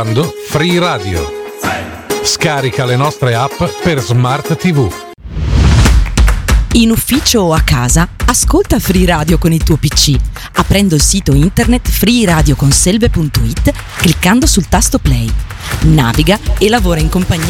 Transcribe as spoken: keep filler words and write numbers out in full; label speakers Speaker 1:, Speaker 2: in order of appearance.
Speaker 1: Free Radio. Scarica le nostre app per Smart tivù.
Speaker 2: In ufficio o a casa, ascolta Free Radio con il tuo P C, aprendo il sito internet free radio conselve punto it, cliccando sul tasto play. Naviga e lavora in compagnia